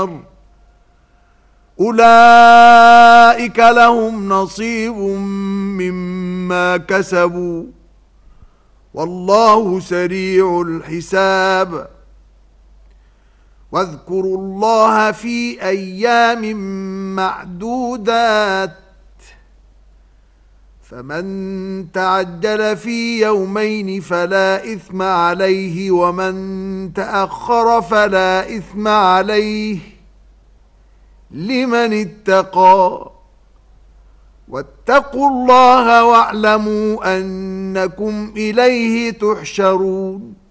النار أولئك لهم نصيب مما كسبوا والله سريع الحساب واذكروا الله في أيام معدودات فمن تعجل في يومين فلا إثم عليه ومن تأخر فلا إثم عليه لمن اتقى واتقوا الله واعلموا أنكم إليه تحشرون